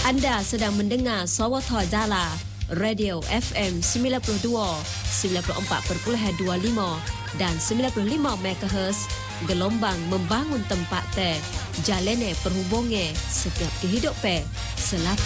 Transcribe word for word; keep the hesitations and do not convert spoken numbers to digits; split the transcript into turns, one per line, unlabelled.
Anda sedang mendengar Sawatha Dala, Radio F M sembilan puluh dua, sembilan puluh empat perpuluhan dua puluh lima dan sembilan puluh lima megahertz, gelombang membangun tempat teh, jalene perhubungan setiap kehidupan. Selamat